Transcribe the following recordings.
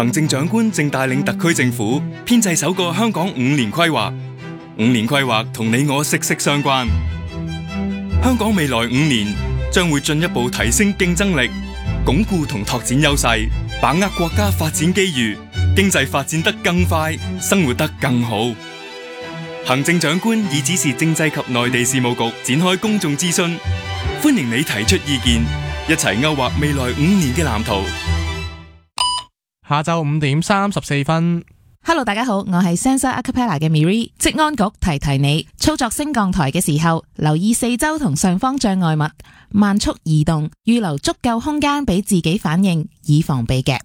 行政長官正帶領特區政府編製首個香港5年規劃。5年規劃同你我息息相關。香港未來5年將會進一步提升競爭力，鞏固同拓展優勢，把握國家發展機遇，經濟發展得更快，生活得更好。行政長官已指示政制及內地事務局展開公眾諮詢，歡迎你提出意見，一齊勾畫未來5年嘅藍圖。 下晝5點34分。 Hello， 大家好，我係 Sansa Acapella 嘅 Miri。職安局提提你，操作升降台嘅時候，留意四周同上方障礙物，慢速移動，預留足夠空間俾自己反應，以防被夾。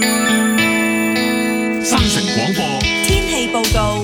新城廣播天氣報告。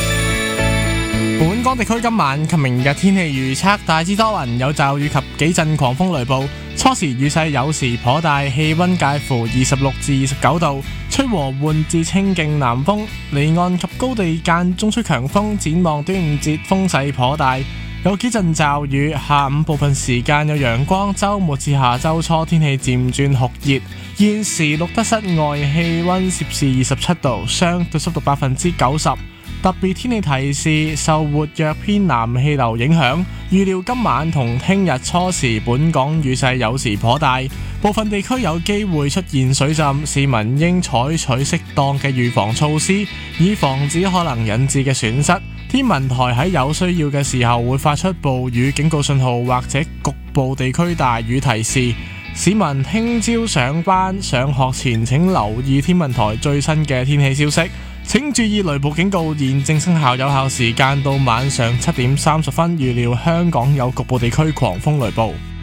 本港地區今晚及明日天氣預測大致多雲，有驟雨及幾陣狂風雷暴，初時雨勢有時頗大，氣溫介乎26至29度，吹和緩至清勁南風，離岸及高地間中吹強風。展望端午節風勢頗大，有幾陣驟雨，下午部分時間有陽光，周末至下周初天氣漸轉酷熱。現時錄得室外氣溫攝氏27度，相對濕度90%。特別天氣提示，受活躍偏南氣流影響，預料今晚同聽日初時本港雨勢有時頗大，部分地區有機會出現水浸，市民應採取適當嘅預防措施，以防止可能引致嘅損失。天文台喺有需要嘅時候會發出暴雨警告信號或者局部地區大雨提示。市民聽朝上班上學前請留意天文台最新嘅天氣消息。請注意雷暴警告現正生效，有效時間到晚上7點30分。預料香港有局部地區狂風雷暴。